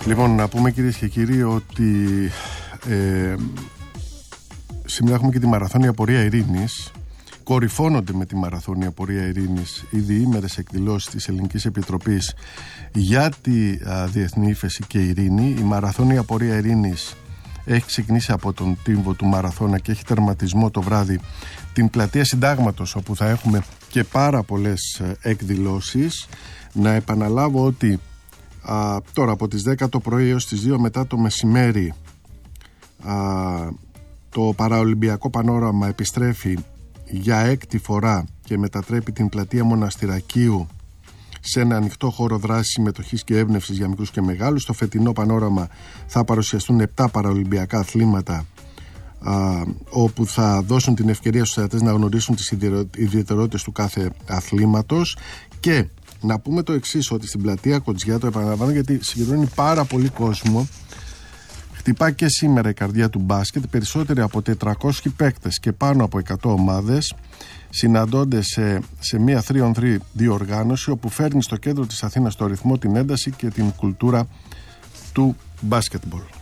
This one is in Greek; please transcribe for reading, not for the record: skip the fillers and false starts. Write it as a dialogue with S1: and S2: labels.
S1: Λοιπόν, να πούμε κυρίες και κύριοι ότι σήμερα έχουμε και τη Μαραθώνια Πορεία Ειρήνης. Κορυφώνονται με τη Μαραθώνια Πορεία Ειρήνης οι διήμερες εκδηλώσεις της Ελληνικής Επιτροπής για τη Διεθνή Ύφεση και Ειρήνη. Η Μαραθώνια Πορεία Ειρήνης έχει ξεκινήσει από τον τύμβο του Μαραθώνα και έχει τερματισμό το βράδυ την Πλατεία Συντάγματος, όπου θα έχουμε και πάρα πολλές εκδηλώσεις. Να επαναλάβω ότι τώρα από τις 10 το πρωί έως τις 2 μετά το μεσημέρι το παραολυμπιακό πανόραμα επιστρέφει για έκτη φορά και μετατρέπει την πλατεία Μοναστηρακίου σε ένα ανοιχτό χώρο δράσης, συμμετοχής και έμπνευσης για μικρούς και μεγάλους. Στο φετινό πανόραμα θα παρουσιαστούν 7 παραολυμπιακά αθλήματα, όπου θα δώσουν την ευκαιρία στους θεατές να γνωρίσουν τις ιδιαιτερότητες του κάθε αθλήματος. Και να πούμε το εξής, ότι στην πλατεία Κοτζιά, το επαναλαμβάνω γιατί συγκεντρώνει πάρα πολύ κόσμο, χτυπά και σήμερα η καρδιά του μπάσκετ. Περισσότεροι από 400 παίκτες και πάνω από 100 ομάδες συναντώνται σε μια 3-on-3 διοργάνωση, όπου φέρνει στο κέντρο της Αθήνας το ρυθμό, την ένταση και την κουλτούρα του μπάσκετμπολ.